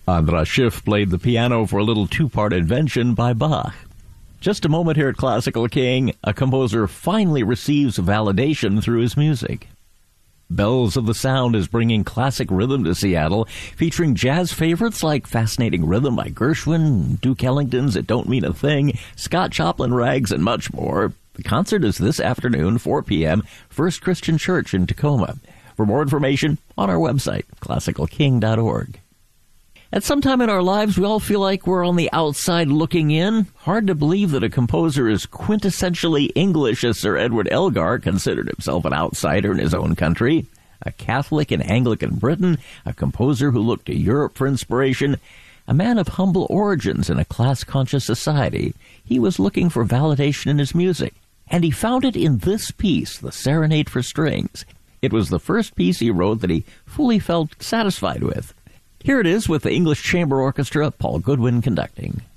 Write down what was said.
Andras Schiff played the piano for a little two-part invention by Bach. Just a moment here at Classical King, a composer finally receives validation through his music. Bells of the Sound is bringing classic rhythm to Seattle, featuring jazz favorites like Fascinating Rhythm by Gershwin, Duke Ellington's It Don't Mean a Thing, Scott Joplin Rags, and much more. The concert is this afternoon, 4 p.m., First Christian Church in Tacoma. For more information, on our website, classicalking.org. At some time in our lives, we all feel like we're on the outside looking in. Hard to believe that a composer as quintessentially English as Sir Edward Elgar considered himself an outsider in his own country. A Catholic in Anglican Britain, a composer who looked to Europe for inspiration, a man of humble origins in a class-conscious society. He was looking for validation in his music, and he found it in this piece, the Serenade for Strings. It was the first piece he wrote that he fully felt satisfied with. Here it is with the English Chamber Orchestra, Paul Goodwin conducting.